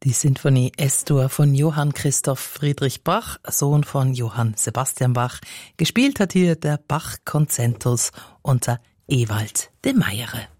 Die Sinfonie S-Dur von Johann Christoph Friedrich Bach, Sohn von Johann Sebastian Bach. Gespielt hat hier der Bach-Konzentus unter Ewald de Meyere.